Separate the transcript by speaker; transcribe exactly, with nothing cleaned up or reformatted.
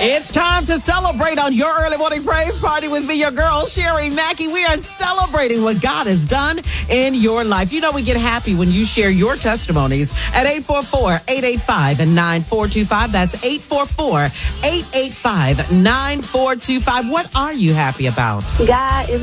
Speaker 1: It's time to celebrate on your early morning praise party with me, your girl, Sherry Mackey. We are celebrating what God has done in your life. You know, we get happy when you share your testimonies at eight four four, eight eight five, nine four two five. That's eight four four, eight eight five, nine four two five. What are you happy about?
Speaker 2: God is